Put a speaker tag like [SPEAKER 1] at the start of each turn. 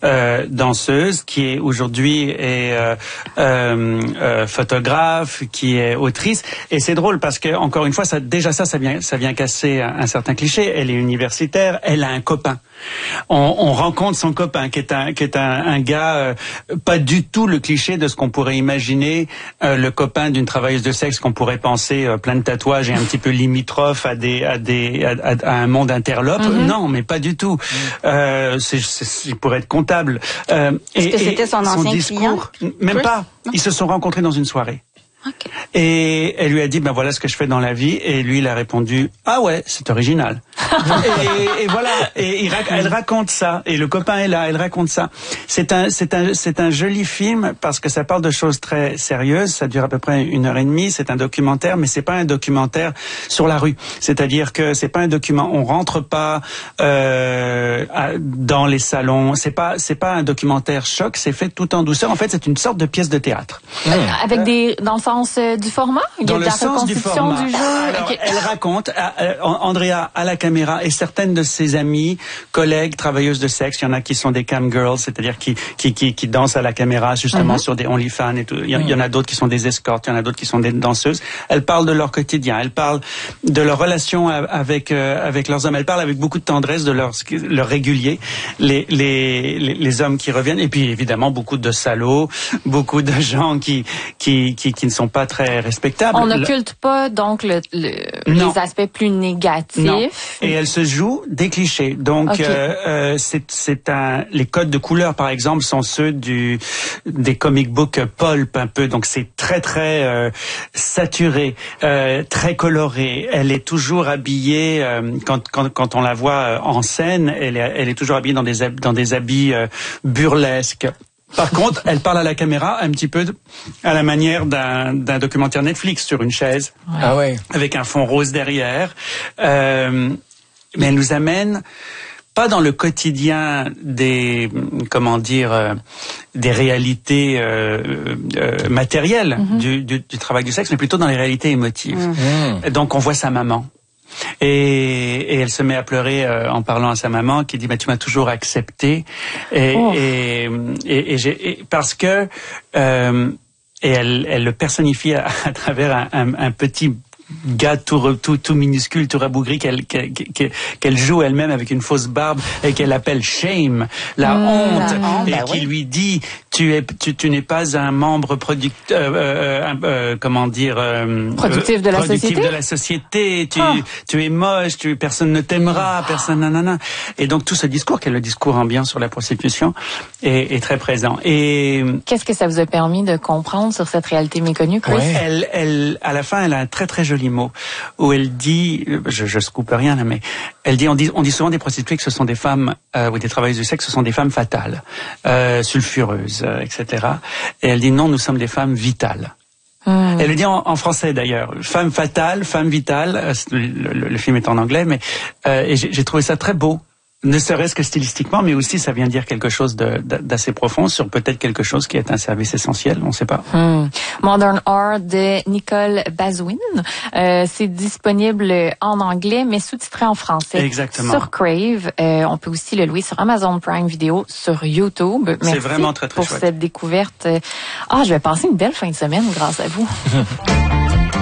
[SPEAKER 1] danseuse, qui est aujourd'hui photographe, qui est autrice. Et c'est drôle parce que encore une fois, ça vient casser un certain cliché. Elle est universitaire, elle a un copain. On rencontre son copain qui est un gars pas du tout le cliché de ce qu'on pourrait imaginer, le copain d'une travailleuse de sexe qu'on pourrait penser plein de tatouages et un petit peu limitrophe à un monde interlope. Non, mais pas du tout. Il pourrait être comptable.
[SPEAKER 2] Est-ce que c'était son ancien
[SPEAKER 1] discours,
[SPEAKER 2] client?
[SPEAKER 1] Même pas. Ils se sont rencontrés dans une soirée.
[SPEAKER 2] Okay.
[SPEAKER 1] Et elle lui a dit, ben voilà ce que je fais dans la vie. Et lui, il a répondu, ah ouais, c'est original. et voilà. Et elle raconte ça. Et le copain est là, elle raconte ça. C'est un joli film parce que ça parle de choses très sérieuses. Ça dure à peu près 1h30. C'est un documentaire, mais c'est pas un documentaire sur la rue. C'est-à-dire que c'est pas un document. On rentre pas dans les salons. C'est pas un documentaire choc. C'est fait tout en douceur. En fait, c'est une sorte de pièce de théâtre.
[SPEAKER 2] Avec dans le sens du format?
[SPEAKER 1] Dans le sens du format.
[SPEAKER 2] Du jeu.
[SPEAKER 1] Alors,
[SPEAKER 2] okay.
[SPEAKER 1] Elle raconte, Andrea à la caméra et certaines de ses amies, collègues, travailleuses de sexe, il y en a qui sont des cam girls, c'est-à-dire qui dansent à la caméra justement sur des OnlyFans et tout. Il y en a d'autres qui sont des escortes, il y en a d'autres qui sont des danseuses. Elles parlent de leur quotidien, elles parlent de leur relation avec leurs hommes, elles parlent avec beaucoup de tendresse de leur régulier, les hommes qui reviennent, et puis évidemment beaucoup de salauds, beaucoup de gens qui ne sont pas très respectables.
[SPEAKER 2] On n'occulte pas donc les aspects plus négatifs.
[SPEAKER 1] Non. Et elle se joue des clichés. Donc les codes de couleur par exemple sont ceux des comic books pulp un peu. Donc c'est très très saturé, très coloré. Elle est toujours habillée quand on la voit en scène, elle est toujours habillée dans des habits burlesques. Par contre, elle parle à la caméra un petit peu à la manière d'un documentaire Netflix sur une chaise, avec un fond rose derrière. Mais elle nous amène pas dans le quotidien des réalités matérielles du travail du sexe, mais plutôt dans les réalités émotives. Donc on voit sa maman. Et elle se met à pleurer en parlant à sa maman qui dit tu m'as toujours accepté parce que et elle le personnifie à travers un petit gars tout minuscule, tout rabougri qu'elle joue elle-même avec une fausse barbe et qu'elle appelle Shame, la honte, qui lui dit tu n'es pas un membre productif de la société, tu es moche, personne ne t'aimera, personne nanana. Et donc tout ce discours qui est le discours ambiant sur la prostitution est très présent. Et
[SPEAKER 2] qu'est-ce que ça vous a permis de comprendre sur cette réalité méconnue, Chris?
[SPEAKER 1] Elle à la fin, elle a un très très joli mot où elle dit, je scoop rien là, mais elle dit, on dit souvent des prostituées que ce sont des femmes ou des travailleuses du sexe, ce sont des femmes fatales, sulfureuses, etc. Et elle dit non, nous sommes des femmes vitales. Elle le dit en français d'ailleurs, femme fatale, femme vitale. Le film est en anglais, mais et j'ai trouvé ça très beau. Ne serait-ce que stylistiquement, mais aussi ça vient dire quelque chose d'assez profond sur peut-être quelque chose qui est un service essentiel, on ne sait pas.
[SPEAKER 2] Modern Art de Nicole Bazouin, c'est disponible en anglais mais sous-titré en français.
[SPEAKER 1] Exactement.
[SPEAKER 2] Sur Crave, on peut aussi le louer sur Amazon Prime Video, sur YouTube. Merci
[SPEAKER 1] c'est vraiment très très
[SPEAKER 2] pour
[SPEAKER 1] chouette.
[SPEAKER 2] cette découverte. Je vais passer une belle fin de semaine grâce à vous.